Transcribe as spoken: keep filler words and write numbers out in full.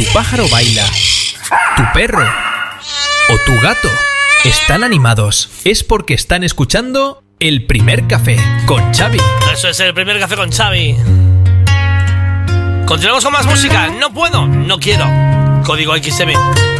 pájaro baila, tu perro o tu gato están animados, es porque están escuchando El Primer Café con Xavi. Eso es El Primer Café con Xavi. Continuamos con más música. No puedo, no quiero. Código X M.